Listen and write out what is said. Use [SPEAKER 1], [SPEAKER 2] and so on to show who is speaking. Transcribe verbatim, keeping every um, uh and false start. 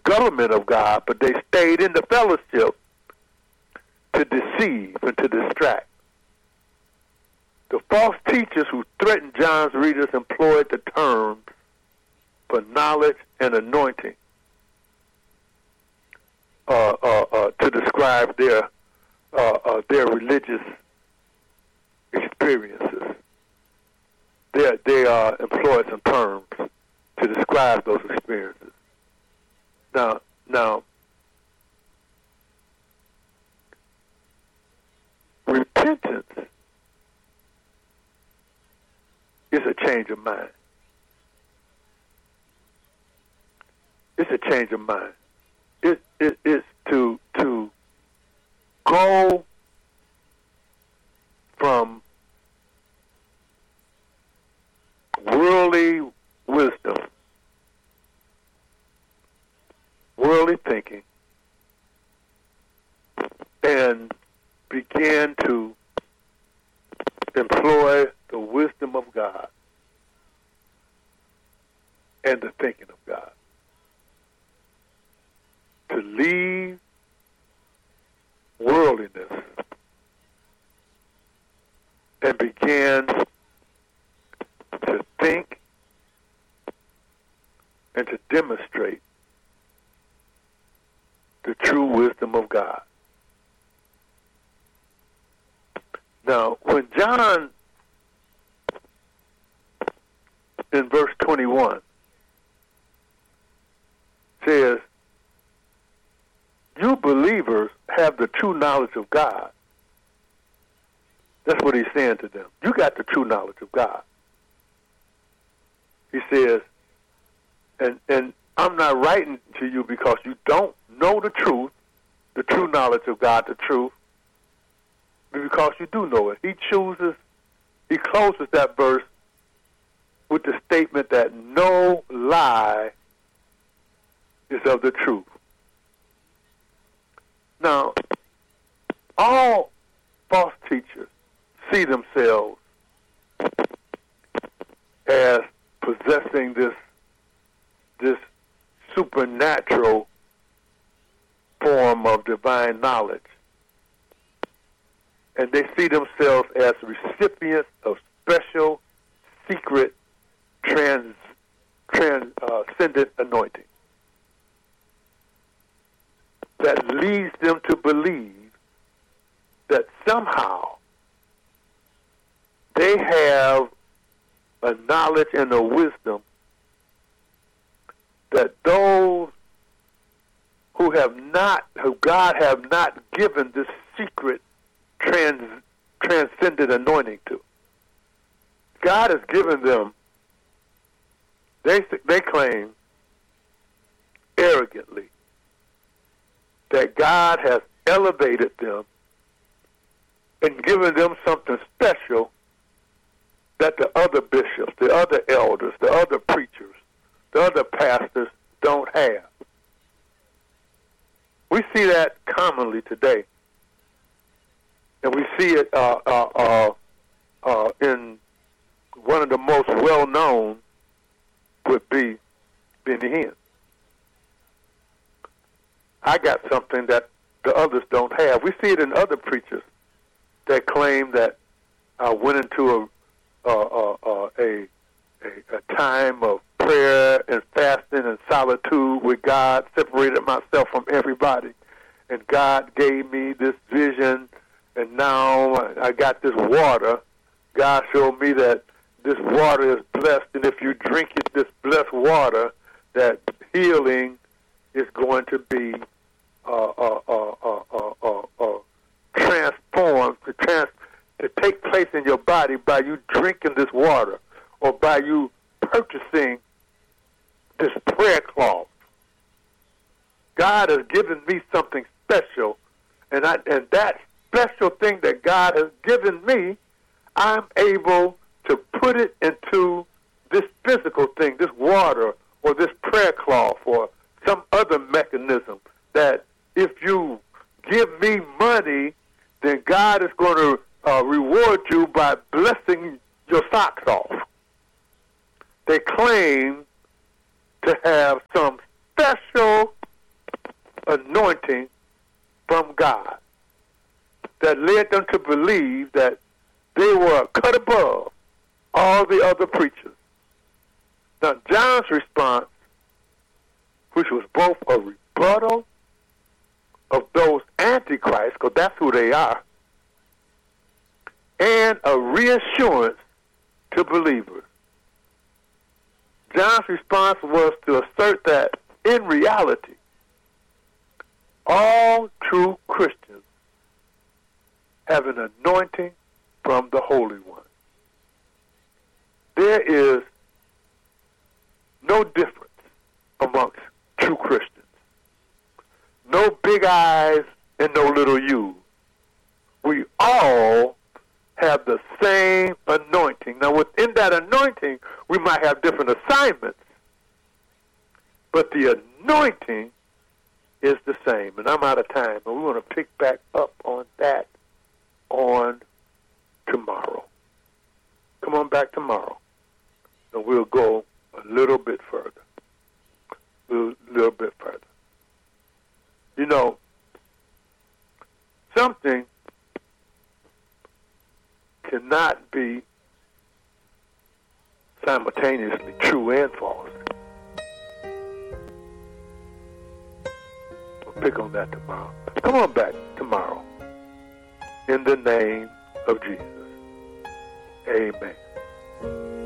[SPEAKER 1] government of God, but they stayed in the fellowship to deceive and to distract. The false teachers who threatened John's readers employed the terms for knowledge and anointing uh, uh, uh, to describe their uh, uh, their religious experiences. They they uh, employed some terms to describe those experiences. Now, now, repentance is a change of mind. It's a change of mind. It, it, it's to to go from worldly wisdom, worldly thinking, and begin to employ the wisdom of God and the thinking of God. To leave worldliness and begin to think and to demonstrate the true wisdom of God. Now, when John, in verse twenty-one, says, you believers have the true knowledge of God. That's what he's saying to them. You got the true knowledge of God. He says, and, and I'm not writing to you because you don't know the truth, the true knowledge of God, the truth, but because you do know it. He chooses, he closes that verse with the statement that no lie is of the truth. Now, all false teachers see themselves as possessing this this supernatural form of divine knowledge. And they see themselves as recipients of special, secret, trans, transcendent anointing that leads them to believe that somehow they have a knowledge and a wisdom that those who have not, who God have not given this secret trans, transcendent anointing to. God has given them, they they claim arrogantly that God has elevated them and given them something special that the other bishops, the other elders, the other preachers, the other pastors don't have. We see that commonly today. And we see it uh, uh, uh, uh, in one of the most well-known would be Benny Hinn. I got something that the others don't have. We see it in other preachers that claim that I went into a, uh, uh, a, a, a time of prayer and fasting and solitude with God, separated myself from everybody, and God gave me this vision, and now I got this water. God showed me that this water is blessed, and if you drink it, this blessed water, that healing is going to be uh, uh, uh, uh, uh, uh, uh, transformed, to, trans- to take place in your body by you drinking this water or by you purchasing this prayer cloth. God has given me something special, and I, and that special thing that God has given me, I'm able to put it into this physical thing, this water or this prayer cloth or some other mechanism, that if you give me money, then God is going to uh, reward you by blessing your socks off. They claim to have some special anointing from God that led them to believe that they were cut above all the other preachers. Now, John's response, which was both a rebuttal of those antichrists, because that's who they are, and a reassurance to believers. John's response was to assert that, in reality, all true Christians have an anointing from the Holy One. There is no difference amongst true Christians. No big eyes and no little U's. We all have the same anointing. Now, within that anointing, we might have different assignments, but the anointing is the same. And I'm out of time, but we want to pick back up on that on tomorrow. Come on back tomorrow, and we'll go a little bit further. A little, little bit further. You know, something cannot be simultaneously true and false. We'll pick on that tomorrow. Come on back tomorrow. In the name of Jesus. Amen.